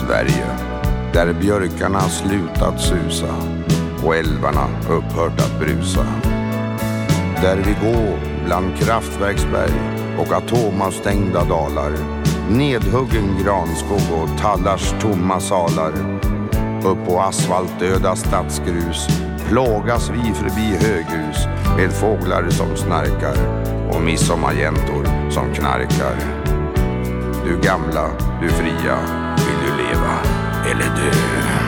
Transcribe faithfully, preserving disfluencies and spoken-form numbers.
Sverige, där björkarna slutat susa och älvarna upphört att brusa. Där vi går bland kraftverksberg och atomavstängda dalar, nedhuggen granskog och tallars tomma salar. Upp på asfaltdöda stadsgrus plågas vi förbi höghus med fåglar som snarkar och midsommarjäntor som knarkar. Du gamla, du fria, vill du leva eller dö?